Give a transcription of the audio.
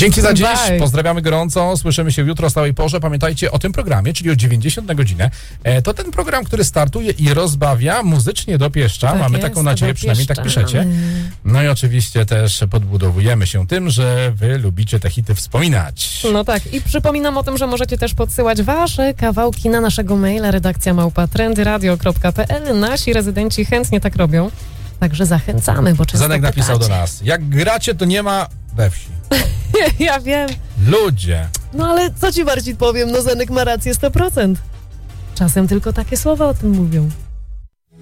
Dzięki za dziś, Bye. pozdrawiamy gorąco, słyszymy się jutro o stałej porze. Pamiętajcie o tym programie, czyli o 90 na godzinę. To ten program, który startuje i rozbawia, muzycznie dopieszcza. Tak Mamy jest, taką nadzieję, przynajmniej tak dopieszczamy. piszecie. No i oczywiście też podbudowujemy się tym, że wy lubicie te hity wspominać. No tak, i przypominam o tym, że możecie też podsyłać wasze kawałki na naszego maila redakcja@trendyradio.pl. Nasi rezydenci chętnie tak robią, także zachęcamy, bo często Zenek napisał do pytacie. nas, jak gracie, to nie ma we wsi. Ja wiem, Ludzie. no ale co ci Marcin powiem, no Zenek ma rację 100%. Czasem tylko takie słowa o tym mówią.